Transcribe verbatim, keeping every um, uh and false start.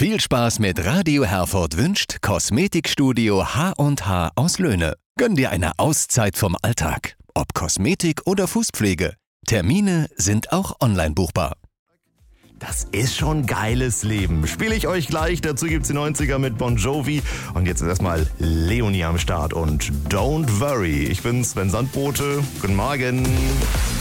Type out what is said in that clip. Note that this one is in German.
Viel Spaß mit Radio Herford wünscht Kosmetikstudio H und H aus Löhne. Gönn dir eine Auszeit vom Alltag. Ob Kosmetik oder Fußpflege. Termine sind auch online buchbar. Das ist schon geiles Leben. Spiele ich euch gleich. Dazu gibt's die neunziger mit Bon Jovi. Und jetzt ist erstmal Leonie am Start und Don't Worry. Ich bin Sven Sandbote. Guten Morgen.